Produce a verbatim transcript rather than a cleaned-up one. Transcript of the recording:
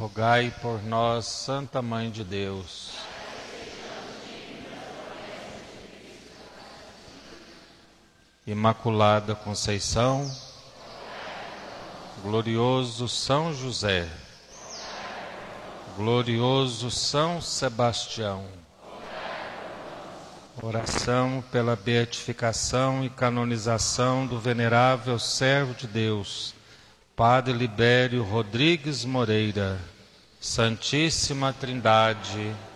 rogai por nós, Santa Mãe de Deus. Imaculada Conceição, glorioso São José, glorioso São Sebastião, oração pela beatificação e canonização do venerável servo de Deus, Padre Libério Rodrigues Moreira, Santíssima Trindade,